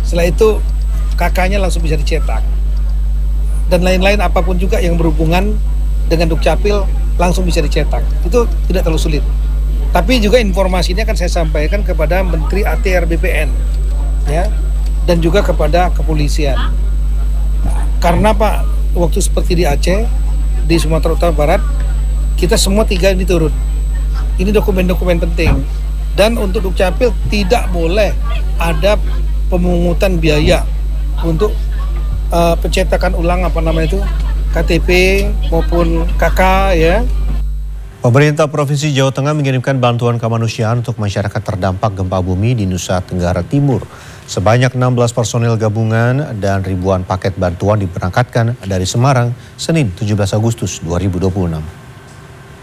Setelah itu KK-nya langsung bisa dicetak. Dan lain-lain apapun juga yang berhubungan dengan Dukcapil langsung bisa dicetak. Itu tidak terlalu sulit. Tapi juga informasinya akan saya sampaikan kepada Menteri ATR BPN, ya, dan juga kepada kepolisian. Karena Pak, waktu seperti di Aceh, di Sumatera Utara Barat, kita semua 3 ini turun. Ini dokumen-dokumen penting. Dan untuk Dukcapil tidak boleh ada pemungutan biaya untuk pencetakan ulang KTP maupun KK, ya. Pemerintah Provinsi Jawa Tengah mengirimkan bantuan kemanusiaan untuk masyarakat terdampak gempa bumi di Nusa Tenggara Timur. Sebanyak 16 personel gabungan dan ribuan paket bantuan diberangkatkan dari Semarang Senin 17 Agustus 2026.